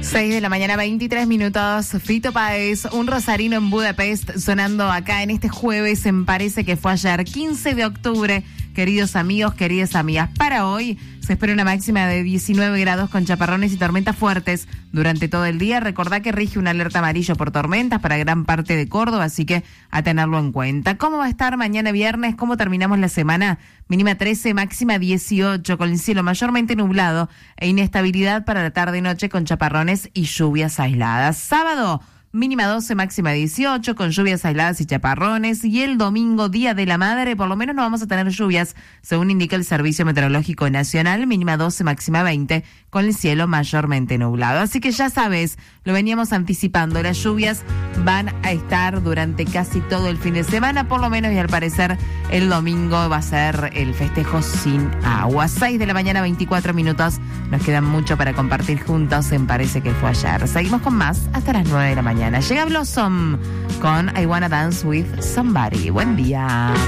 6 de la mañana, 23 minutos. Fito Páez, un rosarino en Budapest, sonando acá en este jueves, en Parece que fue ayer, 15 de octubre. Queridos amigos, queridas amigas, para hoy se espera una máxima de 19 grados con chaparrones y tormentas fuertes durante todo el día. Recordá que rige una alerta amarillo por tormentas para gran parte de Córdoba, así que a tenerlo en cuenta. ¿Cómo va a estar mañana viernes? ¿Cómo terminamos la semana? Mínima 13, máxima 18, con el cielo mayormente nublado e inestabilidad para la tarde y noche con chaparrones y lluvias aisladas. Sábado, mínima 12, máxima 18, con lluvias aisladas y chaparrones. Y el domingo, Día de la Madre, por lo menos no vamos a tener lluvias, según indica el Servicio Meteorológico Nacional. Mínima 12, máxima 20, con el cielo mayormente nublado. Así que ya sabes, lo veníamos anticipando, las lluvias van a estar durante casi todo el fin de semana, por lo menos, y al parecer el domingo va a ser el festejo sin agua. 6 de la mañana, 24 minutos. Nos quedan mucho para compartir juntos en Parece que fue ayer. Seguimos con más hasta las 9 de la mañana. Llega Blossom con I Wanna Dance With Somebody. Buen día.